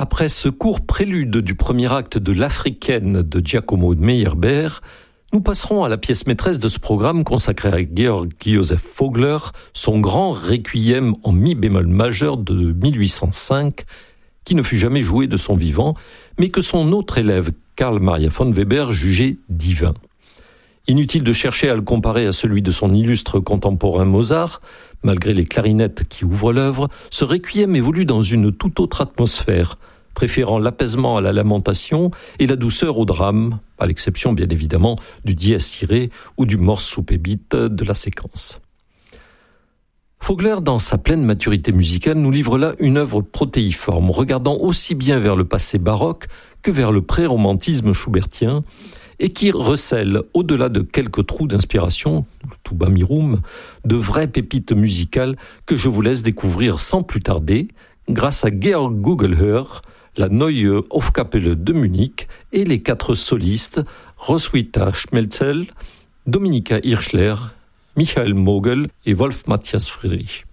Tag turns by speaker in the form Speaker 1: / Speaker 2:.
Speaker 1: Après ce court prélude du premier acte de l'Africaine de Giacomo Meyerbeer, nous passerons à la pièce maîtresse de ce programme consacré à Georg Joseph Vogler, son grand requiem en mi bémol majeur de 1805, qui ne fut jamais joué de son vivant, mais que son autre élève Carl Maria von Weber jugeait divin. Inutile de chercher à le comparer à celui de son illustre contemporain Mozart. Malgré les clarinettes qui ouvrent l'œuvre, ce requiem évolue dans une toute autre atmosphère, préférant l'apaisement à la lamentation et la douceur au drame, à l'exception bien évidemment du dies tiré ou du mors subebit de la séquence. Vogler, dans sa pleine maturité musicale, nous livre là une œuvre protéiforme, regardant aussi bien vers le passé baroque que vers le pré-romantisme schubertien, et qui recèle, au-delà de quelques trous d'inspiration, le tuba mirum, de vraies pépites musicales que je vous laisse découvrir sans plus tarder, grâce à Georg Gugelhör, la Neue Hofkapelle de Munich et les 4 solistes Roswitha Schmelzel, Dominika Hirschler, Michael Mogel et Wolf Matthias Friedrich.